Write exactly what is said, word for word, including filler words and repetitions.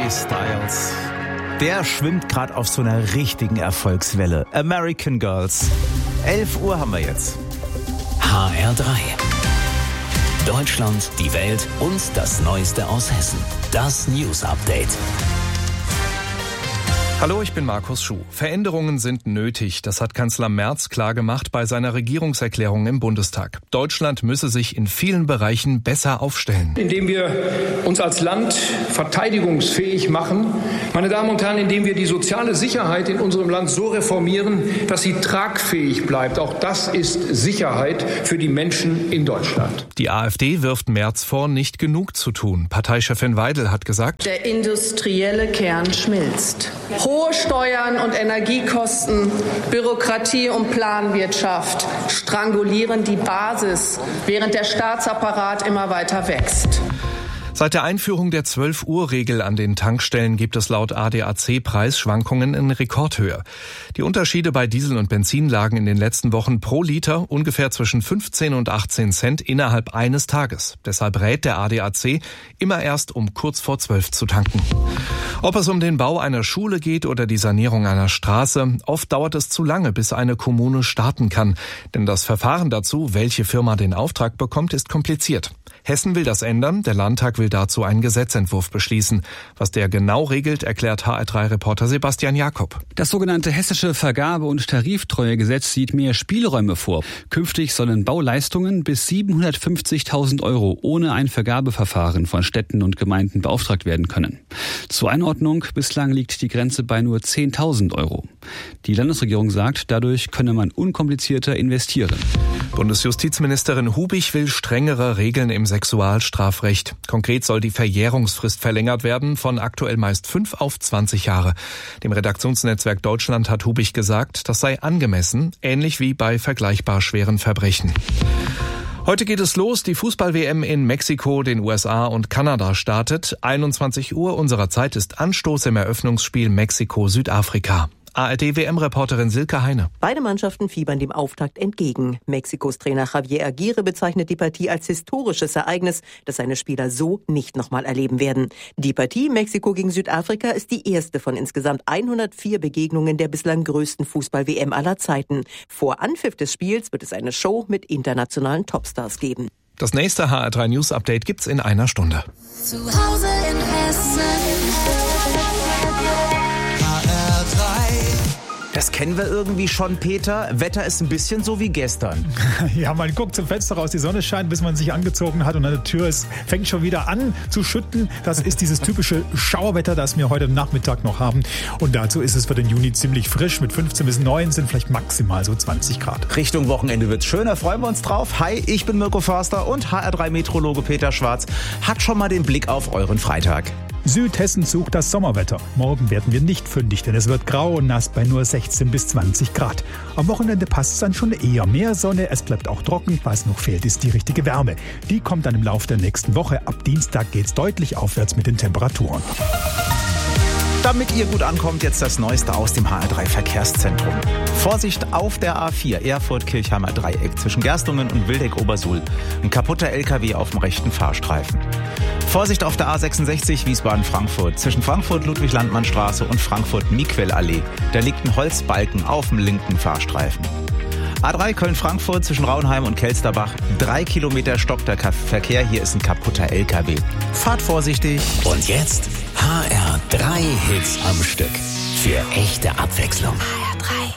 Harry Styles. Der schwimmt gerade auf so einer richtigen Erfolgswelle. American Girls. elf Uhr haben wir jetzt. H R drei. Deutschland, die Welt und das Neueste aus Hessen. Das News Update. Hallo, ich bin Markus Schuh. Veränderungen sind nötig. Das hat Kanzler Merz klargemacht bei seiner Regierungserklärung im Bundestag. Deutschland müsse sich in vielen Bereichen besser aufstellen. Indem wir uns als Land verteidigungsfähig machen. Meine Damen und Herren, indem wir die soziale Sicherheit in unserem Land so reformieren, dass sie tragfähig bleibt. Auch das ist Sicherheit für die Menschen in Deutschland. Die AfD wirft Merz vor, nicht genug zu tun. Parteichefin Weidel hat gesagt: Der industrielle Kern schmilzt. Hohe Steuern und Energiekosten, Bürokratie und Planwirtschaft strangulieren die Basis, während der Staatsapparat immer weiter wächst. Seit der Einführung der zwölf Uhr Regel an den Tankstellen gibt es laut A D A C Preisschwankungen in Rekordhöhe. Die Unterschiede bei Diesel und Benzin lagen in den letzten Wochen pro Liter ungefähr zwischen fünfzehn und achtzehn Cent innerhalb eines Tages. Deshalb rät der A D A C, immer erst um kurz vor zwölf zu tanken. Ob es um den Bau einer Schule geht oder die Sanierung einer Straße, oft dauert es zu lange, bis eine Kommune starten kann. Denn das Verfahren dazu, welche Firma den Auftrag bekommt, ist kompliziert. Hessen will das ändern, der Landtag will dazu einen Gesetzentwurf beschließen. Was der genau regelt, erklärt H R drei Reporter Sebastian Jakob. Das sogenannte hessische Vergabe- und Tariftreuegesetz sieht mehr Spielräume vor. Künftig sollen Bauleistungen bis siebenhundertfünfzigtausend Euro ohne ein Vergabeverfahren von Städten und Gemeinden beauftragt werden können. Zur Einordnung, bislang liegt die Grenze bei nur zehntausend Euro. Die Landesregierung sagt, dadurch könne man unkomplizierter investieren. Bundesjustizministerin Hubich will strengere Regeln im Sexualstrafrecht. Konkret soll die Verjährungsfrist verlängert werden von aktuell meist fünf auf zwanzig Jahre. Dem Redaktionsnetzwerk Deutschland hat Hubich gesagt, das sei angemessen, ähnlich wie bei vergleichbar schweren Verbrechen. Heute geht es los. Die Fußball-W M in Mexiko, den U S A und Kanada startet. einundzwanzig Uhr unserer Zeit ist Anstoß im Eröffnungsspiel Mexiko-Südafrika. A R D-W M-Reporterin Silke Heine. Beide Mannschaften fiebern dem Auftakt entgegen. Mexikos Trainer Javier Aguirre bezeichnet die Partie als historisches Ereignis, das seine Spieler so nicht nochmal erleben werden. Die Partie Mexiko gegen Südafrika ist die erste von insgesamt hundertvier Begegnungen der bislang größten Fußball-W M aller Zeiten. Vor Anpfiff des Spiels wird es eine Show mit internationalen Topstars geben. Das nächste H R drei News Update gibt's in einer Stunde. Zu Hause in Hessen. Das kennen wir irgendwie schon, Peter. Wetter ist ein bisschen so wie gestern. Ja, man guckt zum Fenster raus, die Sonne scheint, bis man sich angezogen hat und an der Tür ist, fängt schon wieder an zu schütten. Das ist dieses typische Schauerwetter, das wir heute Nachmittag noch haben. Und dazu ist es für den Juni ziemlich frisch. Mit fünfzehn bis neunzehn, vielleicht maximal so zwanzig Grad. Richtung Wochenende wird's schöner, freuen wir uns drauf. Hi, ich bin Mirko Förster und H R drei Meteorologe Peter Schwarz hat schon mal den Blick auf euren Freitag. Südhessen sucht das Sommerwetter. Morgen werden wir nicht fündig, denn es wird grau und nass bei nur sechzehn bis zwanzig Grad. Am Wochenende passt es dann schon eher mehr Sonne, es bleibt auch trocken. Was noch fehlt, ist die richtige Wärme. Die kommt dann im Laufe der nächsten Woche. Ab Dienstag geht's deutlich aufwärts mit den Temperaturen. Damit ihr gut ankommt, jetzt das Neueste aus dem H R drei Verkehrszentrum. Vorsicht auf der A vier, Erfurt-Kirchheimer Dreieck zwischen Gerstungen und Wildeck-Obersuhl. Ein kaputter L K W auf dem rechten Fahrstreifen. Vorsicht auf der A sechsundsechzig, Wiesbaden-Frankfurt zwischen Frankfurt-Ludwig-Landmann-Straße und Frankfurt-Miquel-Allee. Da liegt ein Holzbalken auf dem linken Fahrstreifen. A drei Köln-Frankfurt zwischen Rauenheim und Kelsterbach. Drei Kilometer stoppt der Verkehr. Hier ist ein kaputter L K W. Fahrt vorsichtig. Und jetzt H R drei Hits am Stück. Für echte Abwechslung. H R drei.